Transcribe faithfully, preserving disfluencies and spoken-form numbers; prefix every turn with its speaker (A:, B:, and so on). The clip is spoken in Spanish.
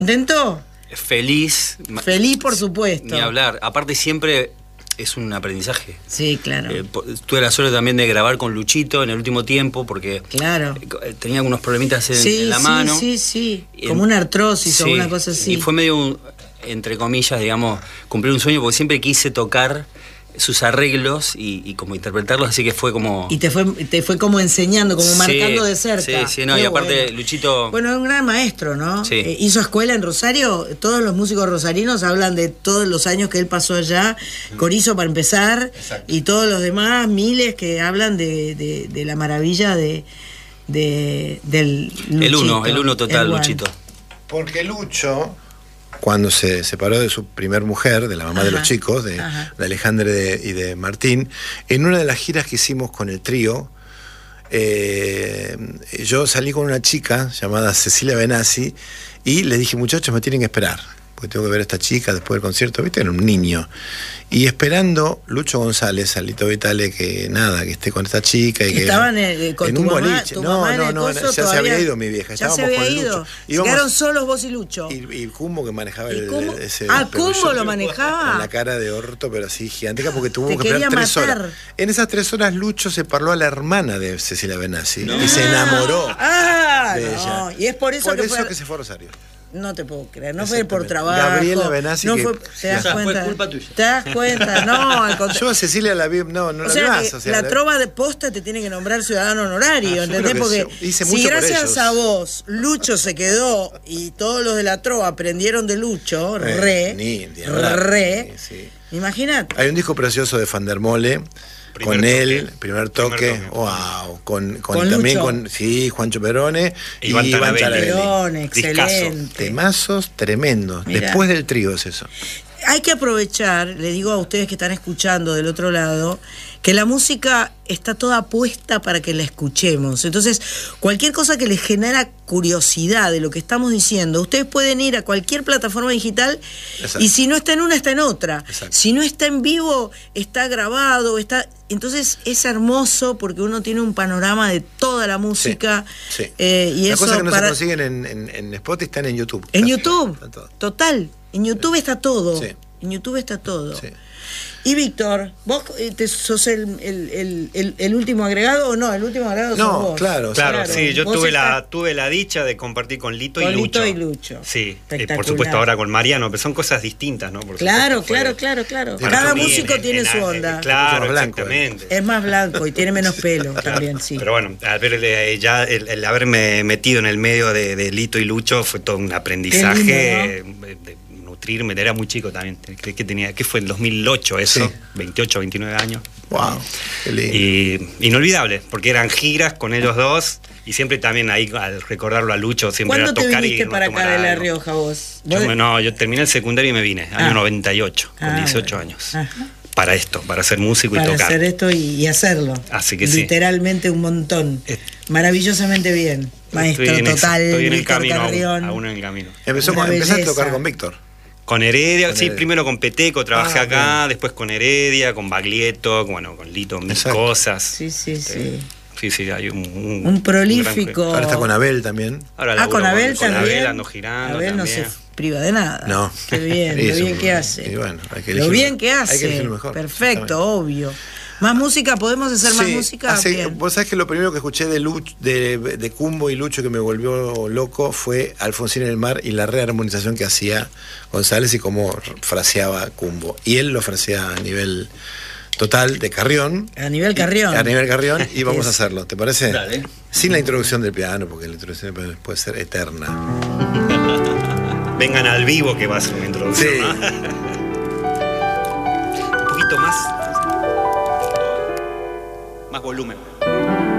A: ¿Contento?
B: Feliz.
A: Feliz, por supuesto.
B: Ni hablar. Aparte siempre es un aprendizaje.
A: Sí, claro.
B: Eh, tuve la suerte también de grabar con Luchito en el último tiempo porque
A: claro.
B: tenía algunos problemitas en,
A: sí,
B: en la
A: sí,
B: mano.
A: Sí, sí, sí. Como una artrosis sí, o una cosa así.
B: Y fue medio, un, entre comillas, digamos, cumplir un sueño porque siempre quise tocar sus arreglos y, y como interpretarlos, así que fue como...
A: Y te fue te fue como enseñando, como sí, marcando de cerca.
B: Sí, sí, no, Qué y aparte bueno. Luchito...
A: Bueno, es un gran maestro, ¿no?
B: Sí.
A: Eh, hizo escuela en Rosario, todos los músicos rosarinos hablan de todos los años que él pasó allá, Corizo para empezar, exacto, y todos los demás, miles que hablan de, de, de la maravilla de, de del Luchito.
B: El uno, el uno total, el Luchito.
C: Porque Lucho... Cuando se separó de su primer mujer, de la mamá, ajá, de los chicos, de, de Alejandra y de, y de Martín, en una de las giras que hicimos con el trío, eh, yo salí con una chica llamada Cecilia Benassi y le dije, muchachos, me tienen que esperar, porque tengo que ver a esta chica después del concierto, viste, era un niño. Y esperando Lucho González, a Lito Vitale, que nada, que esté con esta chica. Y que
A: estaban en, con
C: en
A: tu
C: un
A: mamá,
C: boliche.
A: Tu
C: no,
A: mamá
C: no, no,
A: coso,
C: ya se había ido mi vieja.
A: Ya
C: Estábamos
A: se había
C: con
A: ido.
C: Lucho.
A: Se Íbamos, quedaron solos vos y Lucho.
C: Y, y Cumbo, que manejaba el,
A: ¿Cómo?
C: ese.
A: Ah, Cumbo lo manejaba.
C: Con la cara de orto, pero así gigantesca, porque tuvo
A: Te
C: que esperar tres
A: matar.
C: horas. En esas tres horas, Lucho se parló a la hermana de Cecilia Benassi no. y se enamoró
A: ah,
C: de
A: no.
C: ella.
A: Y es por eso,
C: por
A: que,
C: eso
A: fue...
C: que se fue a Rosario.
A: No te puedo creer, no fue por trabajo.
C: Gabriela Benassi.
A: No
C: que,
A: fue, ¿te das
B: o sea,
A: cuenta?
B: fue culpa tuya.
A: ¿Te das cuenta? No, al contrario.
C: Yo a Cecilia la vi, no, no
A: o
C: la
A: sea,
C: vi más.
A: Que
C: o sea,
A: la
C: la...
A: trova de posta te tiene que nombrar ciudadano honorario,
C: ah,
A: ¿entendés? Porque
C: hice
A: si
C: mucho
A: gracias
C: por
A: a vos Lucho se quedó y todos los de la trova aprendieron de Lucho, eh, re,
C: ni, ni hablar,
A: re,
C: sí, sí.
A: Imagínate.
C: Hay un disco precioso de Fandermole.
D: Primer
C: con
D: toque.
C: él, primer toque,
D: Primer toque.
C: wow, con, con,
A: Con
C: también
A: Lucho.
C: con, sí, Juancho Perone y
D: Iván
C: Iván
D: Tarabelli.
A: Perone, excelente.
C: Temazos tremendos,
A: Mirá.
C: después del trío es eso.
A: Hay que aprovechar, le digo a ustedes que están escuchando del otro lado, que la música está toda puesta para que la escuchemos. Entonces, cualquier cosa que les genera curiosidad de lo que estamos diciendo, ustedes pueden ir a cualquier plataforma digital. Exacto. Y si no está en una, está en otra. Exacto. Si no está en vivo, está grabado, está... Entonces es hermoso porque uno tiene un panorama de toda la música.
C: Sí, sí.
A: Eh, y
C: Las
A: eso
C: cosas que no
A: para...
C: se consiguen en, en, en Spotify están en YouTube.
A: En
C: Casi,
A: YouTube, total. En YouTube sí. está todo.
C: Sí.
A: En YouTube está todo.
C: Sí.
A: Y Víctor, ¿vos te, sos el, el, el, el, el último agregado o no? El último agregado
C: no,
A: sos vos.
C: Claro,
D: claro, claro. Sí, yo tuve la,
A: estás...
D: tuve la dicha de compartir con Lito
A: con
D: y Lucho.
A: Lito y Lucho.
D: Sí, eh, por supuesto ahora con Mariano, pero son cosas distintas, ¿no? Por
A: claro,
D: supuesto,
A: claro,
D: fue...
A: claro, claro.
D: Para
A: Cada
D: mí,
A: músico
D: en,
A: tiene
D: en,
A: su
D: en,
A: onda.
D: Claro,
C: blanco,
D: exactamente.
A: Es más blanco y tiene menos pelo también, sí.
D: Pero bueno, al ver el, ya el, el haberme metido en el medio de, de Lito y Lucho fue todo un aprendizaje. Lindo, ¿no? de, de, nutrirme, era muy chico también, que, que tenía, ¿qué fue? En dos mil ocho eso, sí. veintiocho, veintinueve años.
C: Wow, qué lindo.
D: Y inolvidable, porque eran giras con ellos dos y siempre también ahí al recordarlo a Lucho siempre era tocar y
A: ¿Cuándo te viniste para acá de La
D: algo.
A: Rioja vos?
D: Yo me, no, yo terminé el secundario y me vine,
A: ah.
D: año noventa y ocho, con ah, dieciocho
A: bueno.
D: años.
A: Ajá.
D: Para esto, para ser músico
A: para
D: y tocar.
A: Para hacer esto y, y hacerlo.
D: Así que
A: literalmente
D: sí.
A: un montón.
D: Es,
A: Maravillosamente bien. Maestro total.
D: Estoy en el
A: Víctor
D: camino,
A: Carrión.
D: aún, aún en el camino.
C: Empezó con, empezaste a tocar con Víctor.
D: Con Heredia,
C: con
D: sí,
C: Heredia.
D: primero con Peteco, trabajé
C: ah,
D: acá,
C: bien.
D: después con Heredia, con Baglietto, bueno, con Lito, mil
C: Exacto.
D: cosas.
A: Sí, sí,
D: este,
A: sí.
D: Sí, sí, hay un... Un,
A: un prolífico...
C: Un Ahora está con Abel también.
D: Ahora
A: ah, con Abel
D: con,
A: también.
D: Con Abel ando girando
A: Abel
D: también.
A: no se priva de nada.
C: No.
A: Qué bien, lo bien que hace.
C: Y bueno, hay que
A: lo bien que
C: hay
A: hace.
C: Que elegir lo mejor.
A: Perfecto, obvio. ¿Más música? ¿Podemos hacer
C: sí,
A: más música?
C: Hace,
A: bien.
C: Vos sabés que lo primero que escuché de, Luch, de, de Cumbo y Lucho que me volvió loco fue Alfonsín en el mar y la rearmonización que hacía González y cómo fraseaba Cumbo. Y él lo frasea a nivel total de Carrión.
A: A nivel Carrión.
C: Y, a nivel Carrión y vamos a hacerlo, ¿te parece?
B: Dale.
C: Sin la introducción del piano, porque la introducción del piano puede ser eterna.
D: Vengan al vivo que va a ser una introducción.
C: Sí.
D: ¿No? Un poquito más. Más volumen.